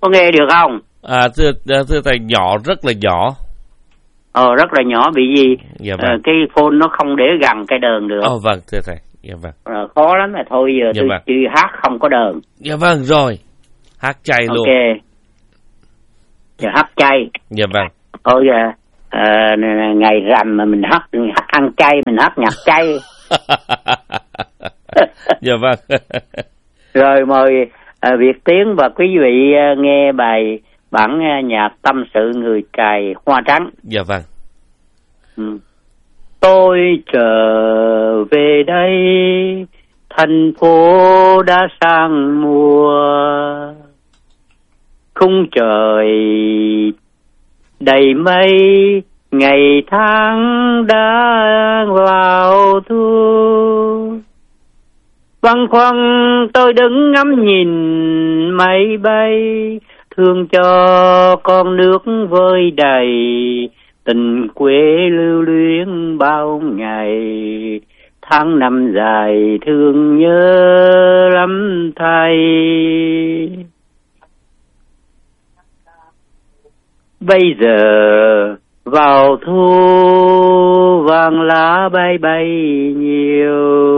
có nghe được không? Thưa thầy, nhỏ, rất là nhỏ. Rất là nhỏ, bị gì? Dạ vâng. Cái phone nó không để gần cái đờn được. Vâng, thưa thầy. Dạ vâng. Khó lắm mà thôi, giờ tôi chỉ hát không có đờn. Dạ vâng, rồi. Hát chay luôn. Ok. Giờ hát chay. Dạ vâng. Thôi ngày rằm mà mình hát ăn chay, mình hát nhạc chay. Dạ vâng. Rồi mời Việt Tiến và quý vị nghe bài bản nhạc Tâm sự người cài hoa trắng. Dạ vâng. Tôi trở về đây, thành phố đã sang mùa, khung trời đầy mây, ngày tháng đã vào thu. Băn khoăn tôi đứng ngắm nhìn mây bay, thương cho con nước vơi đầy, tình quê lưu luyến bao ngày, tháng năm dài thương nhớ lắm thay. Bây giờ vào thu vàng lá bay bay nhiều,